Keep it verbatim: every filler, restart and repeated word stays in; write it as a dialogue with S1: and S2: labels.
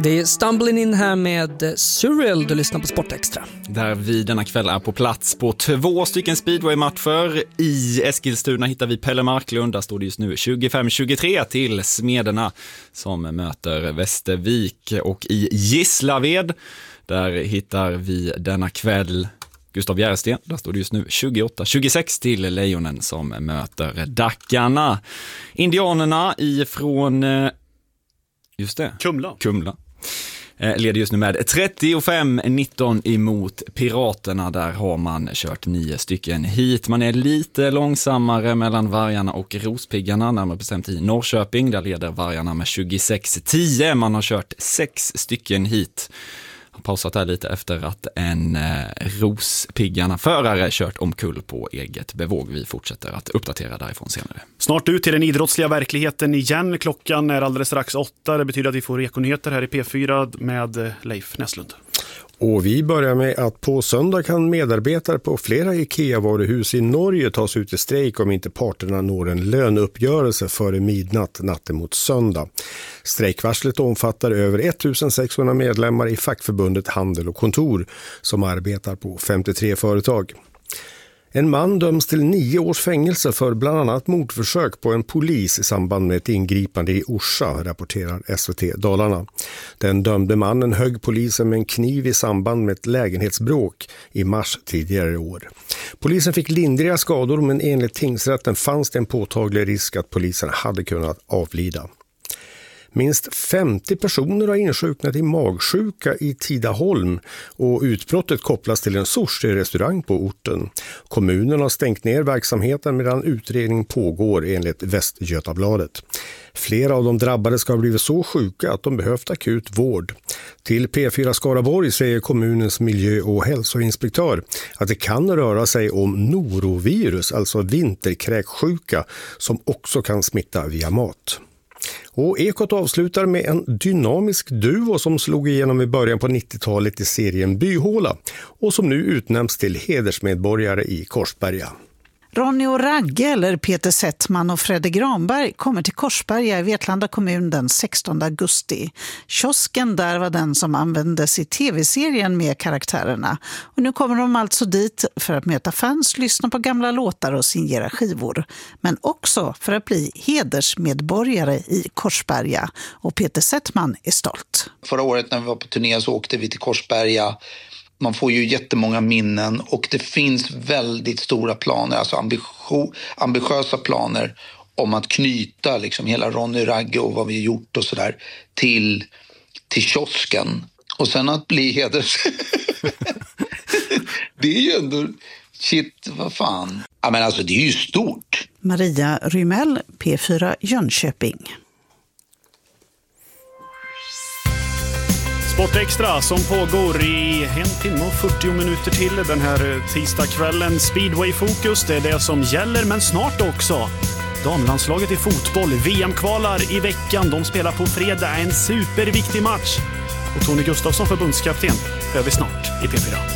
S1: Det är Stumbling In här med Surreal, du lyssnar på Sport Extra.
S2: Där vi denna kväll är på plats på två stycken speedway-matcher. I Eskilstuna hittar vi Pelle Marklund, där står det just nu tjugofem tjugotre till Smederna som möter Västervik. Och i Gislaved, där hittar vi denna kväll Gustav Järsten, där står det just nu tjugoåtta tjugosex till Lejonen som möter Dackarna. Indianerna ifrån just det,
S3: Kumla.
S2: Kumla. Leder just nu med trettiofem nitton emot Piraterna. Där har man kört nio stycken hit. Man är lite långsammare mellan Vargarna och Rospiggarna, närmare bestämt i Norrköping. Där leder Vargarna med tjugosex tio. Man har kört sex stycken hit. Har pausat här lite efter att en eh, Rospiggarna-förare kört omkull på eget bevåg. Vi fortsätter att uppdatera därifrån senare.
S3: Snart ut till den idrottsliga verkligheten igen. Klockan är alldeles strax åtta. Det betyder att vi får ekonyheter här i P fyra med Leif Näslund.
S4: Och vi börjar med att på söndag kan medarbetare på flera IKEA-varuhus i Norge tas ut i strejk om inte parterna når en löneuppgörelse före midnatt natten mot söndag. Strejkvarslet omfattar över ettusensexhundra medlemmar i fackförbundet Handel och Kontor som arbetar på femtiotre företag. En man döms till nio års fängelse för bland annat mordförsök på en polis i samband med ett ingripande i Orsa, rapporterar S V T Dalarna. Den dömde mannen högg polisen med en kniv i samband med ett lägenhetsbråk i mars tidigare i år. Polisen fick lindriga skador, men enligt tingsrätten fanns det en påtaglig risk att polisen hade kunnat avlida. Minst femtio personer har insjuknat i magsjuka i Tidaholm och utbrottet kopplas till en sushi-restaurang på orten. Kommunen har stängt ner verksamheten medan utredning pågår enligt Västgötabladet. Flera av de drabbade ska ha blivit så sjuka att de behövt akut vård. Till P fyra Skaraborg säger kommunens miljö- och hälsoinspektör att det kan röra sig om norovirus, alltså vinterkräksjuka, som också kan smitta via mat. Och Ekot avslutar med en dynamisk duo som slog igenom i början på nittiotalet i serien Byhåla och som nu utnämns till hedersmedborgare i Korsberga.
S5: Ronny och Ragge, eller Peter Settman och Fredde Granberg, kommer till Korsberga i Vetlanda kommun den sextonde augusti. Kiosken där var den som användes i tv-serien med karaktärerna. Och nu kommer de alltså dit för att möta fans, lyssna på gamla låtar och signera skivor. Men också för att bli hedersmedborgare i Korsberga. Och Peter Settman är stolt.
S6: Förra året när vi var på turné så åkte vi till Korsberga. Man får ju jättemånga minnen och det finns väldigt stora planer, alltså ambitio- ambitiösa planer om att knyta liksom hela Ronny Ragge och vad vi har gjort och sådär till, till kiosken. Och sen att bli heders... det är ju ändå... Shit, vad fan. Ja, men alltså det är ju stort.
S5: Maria Rymell, P fyra Jönköping.
S3: Sport Extra som pågår i en timme och fyrtio minuter till den här tisdagskvällen. Speedway-fokus, det är det som gäller, men snart också. Damlandslaget i fotboll, V M-kvalar i veckan. De spelar på fredag, en superviktig match. Och Tony Gustafsson, förbundskapten, hör vi snart i P fyra.